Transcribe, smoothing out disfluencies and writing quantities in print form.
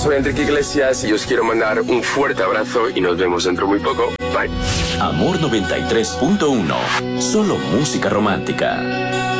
soy Enrique Iglesias y os quiero mandar un fuerte abrazo y nos vemos dentro muy poco. Bye. Amor 93.1. Solo música romántica.